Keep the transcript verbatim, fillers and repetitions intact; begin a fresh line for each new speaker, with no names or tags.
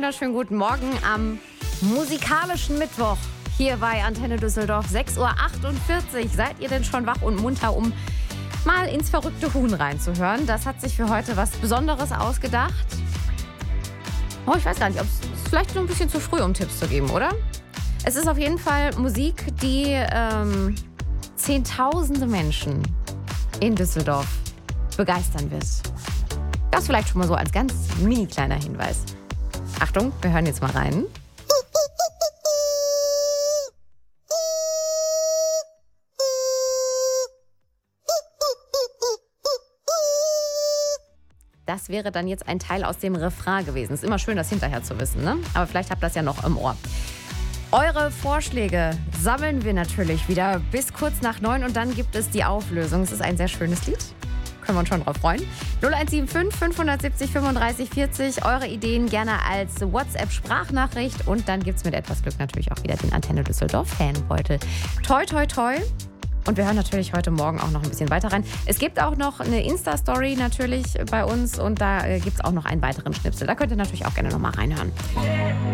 wunderschönen guten Morgen am musikalischen Mittwoch hier bei Antenne Düsseldorf. sechs Uhr achtundvierzig. Seid ihr denn schon wach und munter, um mal ins verrückte Huhn reinzuhören? Das hat sich für heute was Besonderes ausgedacht. Oh, ich weiß gar nicht, ob es vielleicht noch ein bisschen zu früh, um Tipps zu geben, oder? Es ist auf jeden Fall Musik, die ähm, zehntausende Menschen in Düsseldorf begeistern wird. Das vielleicht schon mal so als ganz mini kleiner Hinweis. Achtung, wir hören jetzt mal rein. Das wäre dann jetzt ein Teil aus dem Refrain gewesen. Ist immer schön, das hinterher zu wissen, ne? Aber vielleicht habt ihr das ja noch im Ohr. Eure Vorschläge sammeln wir natürlich wieder bis kurz nach neun und dann gibt es die Auflösung. Es ist ein sehr schönes Lied. Können wir uns schon drauf freuen. null eins sieben fünf, fünf sieben null, fünfunddreißig vierzig. Eure Ideen gerne als WhatsApp-Sprachnachricht. Und dann gibt es mit etwas Glück natürlich auch wieder den Antenne Düsseldorf-Fanbeutel. Toi, toi, toi. Und wir hören natürlich heute Morgen auch noch ein bisschen weiter rein. Es gibt auch noch eine Insta-Story natürlich bei uns. Und da gibt es auch noch einen weiteren Schnipsel. Da könnt ihr natürlich auch gerne noch mal reinhören.